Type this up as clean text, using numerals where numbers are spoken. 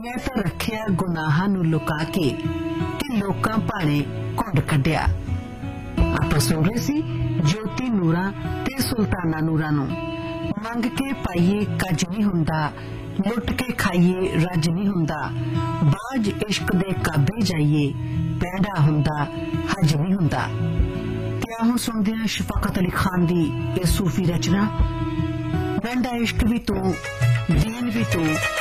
मैं तो रखिया गुनाहां नूं लुका के ते लोकां भाणे घुंड कढिया। आपां सुण रहे सी ज्योति नूरां ते सुल्ताना नूरां नूं। मंग के पाईए कज नहीं हुंदा, लुट के खाईए रज नहीं हुंदा, बाज इश्क दे काबे जाइए पैंडा हुंदा हज नहीं हुंदा। ते हुण सुणदे हां शफाकत अली खान दी इह सूफी रचना, पैंडा इश्क भी तू, दीन भी तू,